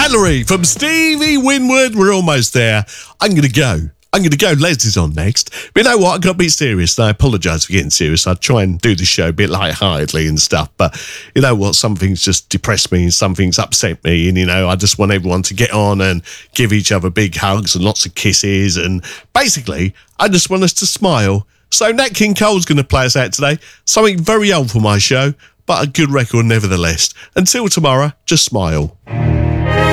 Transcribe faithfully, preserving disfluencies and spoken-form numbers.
Valerie from Stevie Winwood. We're almost there. I'm going to go. I'm going to go. Les is on next. But you know what? I've got to be serious. And I apologise for getting serious. I try and do the show a bit lightheartedly and stuff. But you know what? Some things just depress me and some things upset me. And, you know, I just want everyone to get on and give each other big hugs and lots of kisses. And basically, I just want us to smile. So Nat King Cole's going to play us out today. Something very old for my show, but a good record nevertheless. Until tomorrow, just smile.